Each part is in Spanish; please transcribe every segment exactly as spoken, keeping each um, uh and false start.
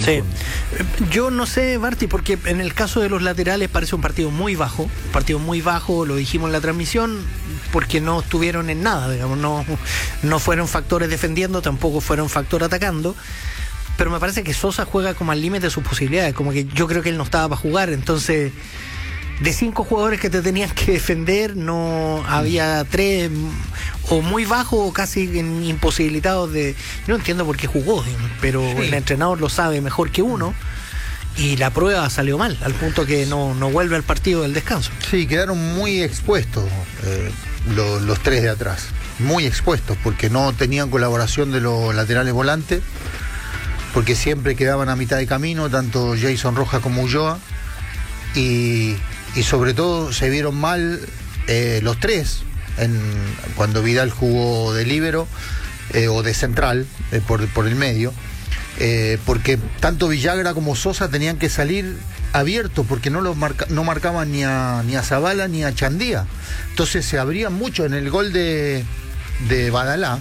Sí. Yo no sé, Barty, porque en el caso de los laterales parece un partido muy bajo, un partido muy bajo, lo dijimos en la transmisión, porque no estuvieron en nada, digamos, no, no fueron factores defendiendo, tampoco fueron factor atacando, pero me parece que Sosa juega como al límite de sus posibilidades, como que yo creo que él no estaba para jugar, entonces de cinco jugadores que te tenían que defender, no había tres o muy bajos o casi imposibilitados de... No entiendo por qué jugó, pero sí, el entrenador lo sabe mejor que uno y la prueba salió mal, al punto que no, no vuelve al partido del descanso. Sí, quedaron muy expuestos eh, lo, los tres de atrás, muy expuestos, porque no tenían colaboración de los laterales volantes, porque siempre quedaban a mitad de camino, tanto Jason Rojas como Ulloa, y... y sobre todo se vieron mal eh, los tres en, cuando Vidal jugó de líbero eh, o de central eh, por, por el medio, eh, porque tanto Villagra como Sosa tenían que salir abiertos porque no los marca, no marcaban ni a ni a Zabala ni a Chandía, entonces se abrían mucho. En el gol de, de Badalá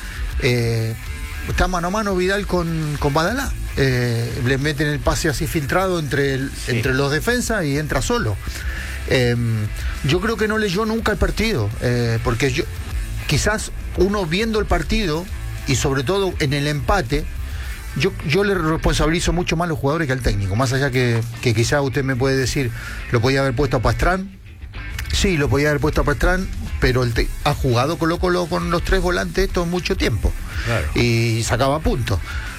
eh, está mano a mano Vidal con, con Badalá. Eh, le meten el pase así filtrado entre, el, sí. entre los defensas y entra solo. Eh, yo creo que no leyó nunca el partido, eh, porque yo, quizás uno viendo el partido y sobre todo en el empate, yo, yo le responsabilizo mucho más a los jugadores que al técnico, más allá que, que quizás usted me puede decir, lo podía haber puesto a Pastrán, sí, lo podía haber puesto a Pastrán, pero el te, ha jugado Colo Colo con los tres volantes esto mucho tiempo, claro, y sacaba puntos.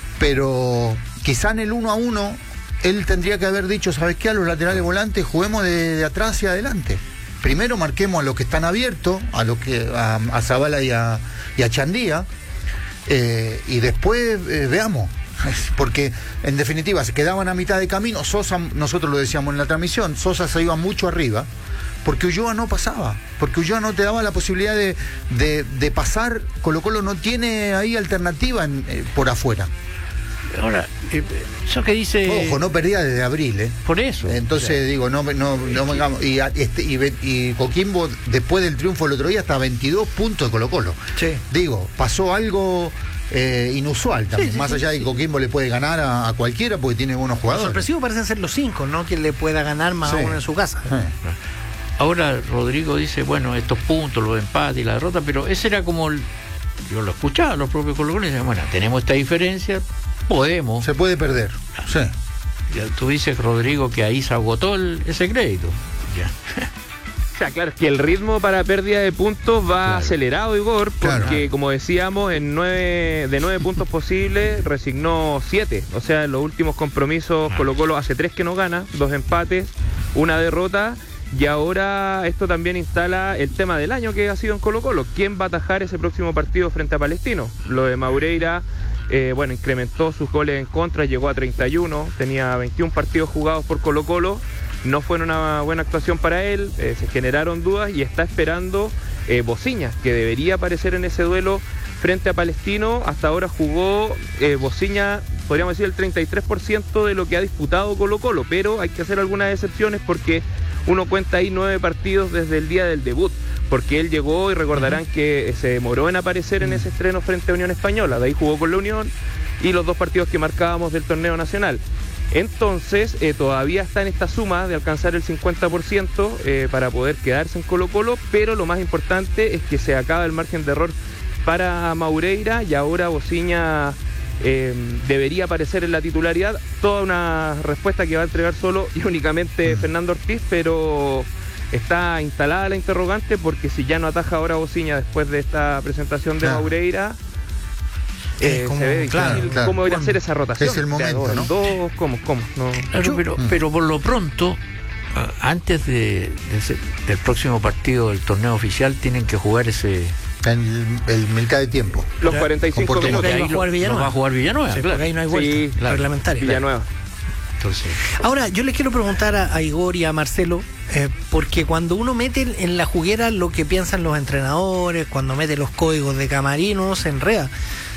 Pero quizá en el uno a uno él tendría que haber dicho, ¿sabes qué? A los laterales volantes juguemos de, de atrás hacia adelante. Primero marquemos a los que están abiertos, a los que a, a Zabala y a, y a Chandía, eh, y después eh, veamos. Porque en definitiva se quedaban a mitad de camino. Sosa, nosotros lo decíamos en la transmisión, Sosa se iba mucho arriba, porque Ulloa no pasaba, porque Ulloa no te daba la posibilidad de, de, de pasar. Colo Colo no tiene ahí alternativa en, eh, por afuera. Ahora, eh, eso que dice... Ojo, no perdía desde abril, ¿eh? Por eso. Entonces, o sea, digo, no, no, no vengamos... Y, este, y, y Coquimbo, después del triunfo el otro día, hasta veintidós puntos de Colo Colo. Sí. Digo, pasó algo eh, inusual también. Sí, sí, más allá sí, de que Coquimbo le puede ganar a, a cualquiera porque tiene buenos jugadores. Lo sorpresivo parecen ser los cinco, ¿no? Que le pueda ganar más sí. a uno en su casa. Sí. Ahora Rodrigo dice, bueno, estos puntos, los empates y la derrota, pero ese era como... El, yo lo escuchaba, los propios colombianos decían, bueno, tenemos esta diferencia... Podemos. Se puede perder. Sí. Ya tú dices, Rodrigo, que ahí se agotó el, ese crédito. Ya. O sea, claro, es que el ritmo para pérdida de puntos va claro. acelerado, Igor, porque claro. como decíamos, en nueve, de nueve puntos posibles, resignó siete. O sea, en los últimos compromisos, ah. Colo Colo hace tres que no gana, dos empates, una derrota. Y ahora esto también instala el tema del año que ha sido en Colo Colo. ¿Quién va a atajar ese próximo partido frente a Palestino? Lo de Maureira... Eh, bueno, incrementó sus goles en contra, llegó a treinta y uno, tenía veintiún partidos jugados por Colo Colo, no fue una buena actuación para él, eh, se generaron dudas y está esperando eh, Bociña, que debería aparecer en ese duelo frente a Palestino. Hasta ahora jugó eh, Bociña, podríamos decir el treinta y tres por ciento de lo que ha disputado Colo Colo, pero hay que hacer algunas excepciones porque uno cuenta ahí nueve partidos desde el día del debut, porque él llegó y recordarán uh-huh. que se demoró en aparecer en ese estreno frente a Unión Española, de ahí jugó con la Unión y los dos partidos que marcábamos del torneo nacional. Entonces eh, todavía está en esta suma de alcanzar el cincuenta por ciento eh, para poder quedarse en Colo Colo, pero lo más importante es que se acaba el margen de error para Maureira y ahora Bociña eh, debería aparecer en la titularidad. Toda una respuesta que va a entregar solo y únicamente uh-huh. Fernando Ortiz, pero... está instalada la interrogante porque si ya no ataja ahora Bociña después de esta presentación de claro. Maureira, eh, como, se ve difícil claro, claro. cómo ir a hacer esa rotación. Es el momento, claro, ¿no? Dos, ¿cómo? ¿Cómo? No. Claro, pero, pero por lo pronto, antes de, de ese, del próximo partido del torneo oficial, tienen que jugar ese... El, el mitad de tiempo. Los cuarenta y cinco minutos. Ahí va a jugar Villanueva. Va a jugar Villanueva, sí, claro. Ahí no hay vuelta sí, claro. reglamentaria. Villanueva. Entonces, ahora, yo les quiero preguntar a, a Igor y a Marcelo, eh, porque cuando uno mete en la juguera lo que piensan los entrenadores, cuando mete los códigos de camarín, uno se enreda.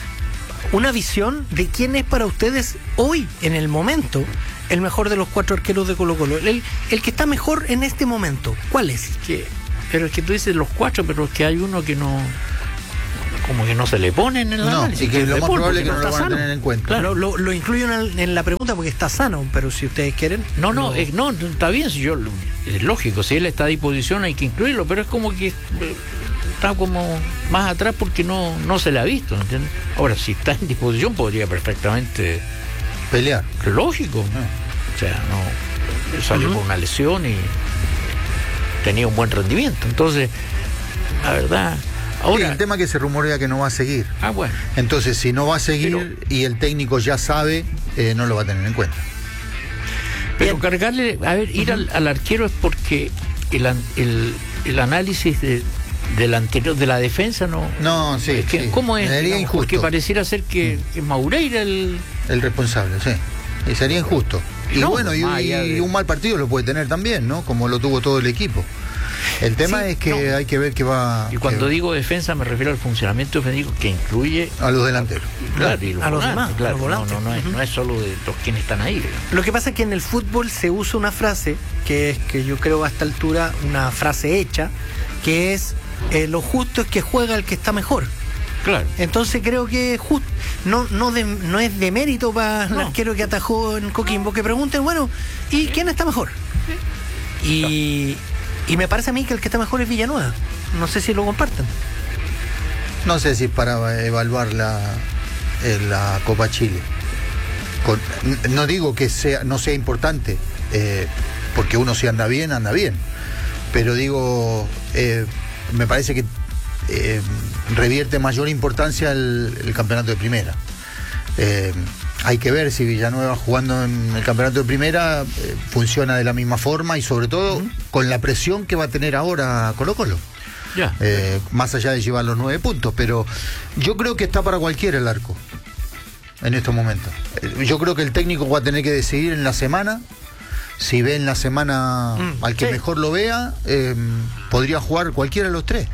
Una visión de quién es para ustedes hoy, en el momento, el mejor de los cuatro arqueros de Colo Colo. El, el que está mejor en este momento, ¿cuál es? Que, pero es que tú dices los cuatro, pero es que hay uno que no... como que no se le ponen en el no, análisis. y que lo más probable es que no, no lo van sano. a tener en cuenta. Claro, lo, lo incluyo en, en la pregunta porque está sano, pero si ustedes quieren... No, no, eh, no, está bien, si yo, es lógico, si él está a disposición hay que incluirlo, pero es como que eh, está como más atrás porque no, no se le ha visto, ¿entiendes? Ahora, si está en disposición podría perfectamente... Pelear. Lógico. Ah. O sea, no salió Uh-huh. con una lesión y tenía un buen rendimiento. Entonces, la verdad... Ahora, Sí, el tema es que se rumorea que no va a seguir. ah, bueno. Entonces, si no va a seguir Pero- y el técnico ya sabe, eh, no lo va a tener en cuenta. Pero Bien. cargarle, a ver, ir al, al arquero es porque el, an- el, el análisis de, del anterior, de la defensa, no. No, sí. Es que, sí. ¿cómo es? Sería Digamos, injusto. porque pareciera ser que, que Maureira el. El responsable, sí. Y sería injusto. Y No, bueno, y, más allá y de- un mal partido lo puede tener también, ¿no? Como lo tuvo todo el equipo. El tema Sí, es que no. hay que ver que va Y cuando que- digo defensa me refiero al funcionamiento defensivo que incluye a los delanteros. claro, y los a los volantes, demás, claro, los no, volantes. no, no, es, Ujú. no es solo de los quienes están ahí. digamos. Lo que pasa es que en el fútbol se usa una frase, que es que yo creo a esta altura una frase hecha, que es eh, lo justo es que juega el que está mejor. Claro. Entonces creo que just, no, no, de- no es de mérito para el No. arquero que atajó en Coquimbo que pregunten, bueno, ¿y quién está mejor? Y, y me parece a mí que el que está mejor es Villanueva. No sé si lo comparten. No sé si es para evaluar la, eh, la Copa Chile. Con- n- no digo que sea no sea importante, eh, porque uno si anda bien, anda bien. Pero digo, eh, me parece que eh, revierte mayor importancia el, el campeonato de primera. Eh, hay que ver si Villanueva jugando en el campeonato de primera eh, funciona de la misma forma y sobre todo uh-huh. con la presión que va a tener ahora Colo Colo. Ya. Eh, más allá de llevar los nueve puntos, pero yo creo que está para cualquiera el arco en estos momentos. Eh, yo creo que el técnico va a tener que decidir en la semana. Si ve en la semana mm, al que sí. mejor lo vea, eh, podría jugar cualquiera de los tres.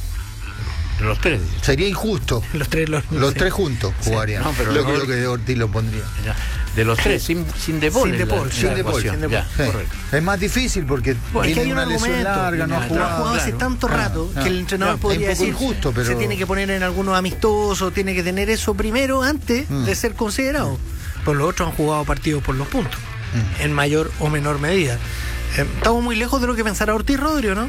Los tres. Sería injusto. Los tres, los, los sí. tres juntos jugarían. Sí. No, pero yo mejor... creo que Ortiz lo pondría. Ya. De los tres, sin, sin De Paul. Sin De Paul. Sin De Paul. Sin De Paul. Sí. Es más difícil porque bueno, tiene es que hay una un lesión larga, no ha jugado. jugado hace claro. tanto rato ah, que el entrenador ah, podría decir injusto, pero... se tiene que poner en algunos amistosos, tiene que tener eso primero antes mm. de ser considerado. Pues los otros han jugado partidos por los puntos, mm. en mayor o menor medida. Eh, estamos muy lejos de lo que pensará Ortiz Rodrigo, ¿no?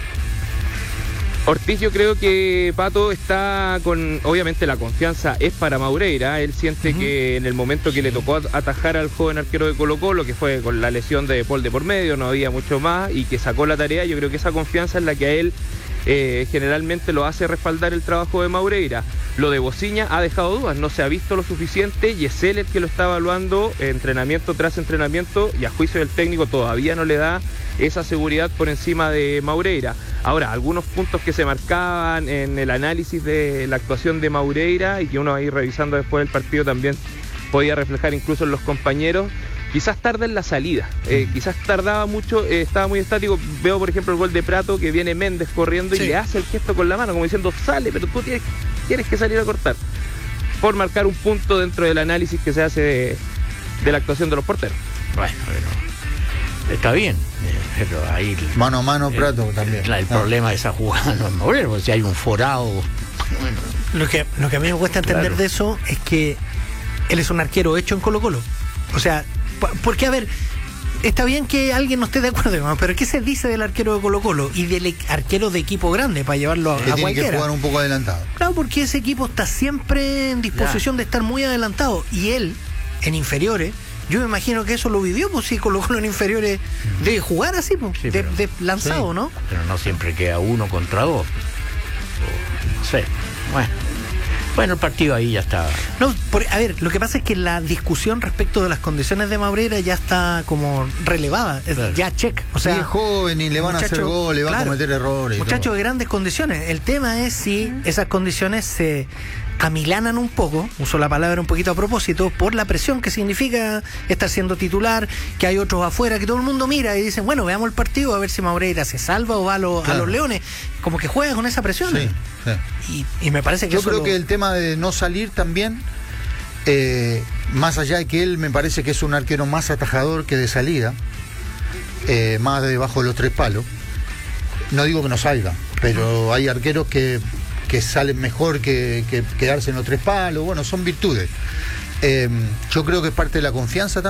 Ortiz, yo creo que Pato está con, obviamente la confianza es para Maureira, él siente uh-huh. que en el momento que le tocó atajar al joven arquero de Colo Colo, que fue con la lesión de Paul de por medio, no había mucho más, y que sacó la tarea, yo creo que esa confianza es la que a él eh, generalmente lo hace respaldar el trabajo de Maureira. Lo de Bociña ha dejado dudas, no se ha visto lo suficiente y es él el que lo está evaluando entrenamiento tras entrenamiento y a juicio del técnico todavía no le da esa seguridad por encima de Maureira. Ahora, algunos puntos que se marcaban en el análisis de la actuación de Maureira y que uno ahí revisando después del partido también podía reflejar incluso en los compañeros, quizás tarda en la salida, eh, quizás tardaba mucho, eh, estaba muy estático. Veo por ejemplo el gol de Prato que viene Méndez corriendo sí. y le hace el gesto con la mano como diciendo sale, pero tú tienes, tienes que salir a cortar, por marcar un punto dentro del análisis que se hace de, de la actuación de los porteros. Bueno, pero está bien, pero ahí mano a mano Prato el, también. El, el ah. problema de esa jugada no es mover, porque si hay un forado. Bueno. Lo que, lo que a mí me cuesta entender claro. de eso es que él es un arquero hecho en Colo Colo. O sea, porque a ver, está bien que alguien no esté de acuerdo, pero ¿qué se dice del arquero de Colo Colo y del arquero de equipo grande para llevarlo a, que a tiene cualquiera? Que jugar un poco adelantado. Claro, porque ese equipo está siempre en disposición ya. de estar muy adelantado y él en inferiores. Yo me imagino que eso lo vivió, pues sí, Colo Colo en inferiores debe jugar así, pues, sí, de, de lanzado, sí, ¿no? Pero no siempre queda uno contra dos. No sé, bueno. Bueno, el partido ahí ya está. No, por, a ver, lo que pasa es que la discusión respecto de las condiciones de Maureira ya está como relevada, claro. ya check. O sea, sí, es joven y le van muchacho, a hacer gol, le van claro, a cometer errores. Muchachos de grandes condiciones. El tema es si esas condiciones se amilanan un poco, uso la palabra un poquito a propósito, por la presión que significa estar siendo titular, que hay otros afuera, que todo el mundo mira y dicen, bueno, veamos el partido a ver si Maureira se salva o va a, lo, claro. a los Leones. Como que juega con esa presión. Sí, sí. Y, y me parece que yo eso creo lo... que el tema de no salir también, eh, más allá de que él me parece que es un arquero más atajador que de salida, eh, más debajo de los tres palos, no digo que no salga, pero hay arqueros que que salen mejor que, que quedarse en los tres palos. Bueno, son virtudes. Eh, yo creo que es parte de la confianza también.